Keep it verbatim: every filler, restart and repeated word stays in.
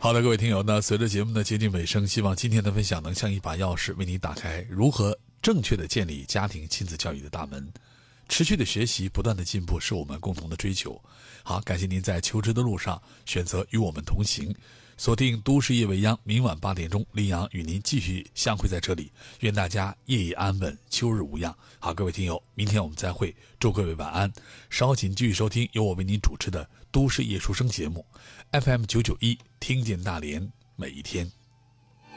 好的，各位听友，那随着节目的接近尾声，希望今天的分享能像一把钥匙，为你打开如何正确的建立家庭亲子教育的大门。持续的学习，不断的进步，是我们共同的追求。好，感谢您在求知的路上选择与我们同行。锁定都市夜未央，明晚八点钟，林阳与您继续相会在这里。愿大家夜夜安稳，秋日无恙。好，各位听友，明天我们再会，祝各位晚安。稍后请继续收听由我为您主持的都市夜书声节目 F M 九九一，听见大连每一天。